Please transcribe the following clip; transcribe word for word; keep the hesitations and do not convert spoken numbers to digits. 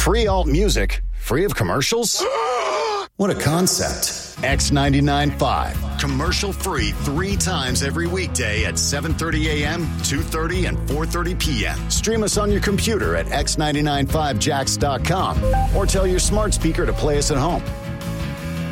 Free alt music? Free of commercials? What a concept. X ninety-nine point five. Commercial free three times every weekday at seven thirty a.m., two thirty, and four thirty p.m. Stream us on your computer at x nine nine five jacks dot com or tell your smart speaker to play us at home.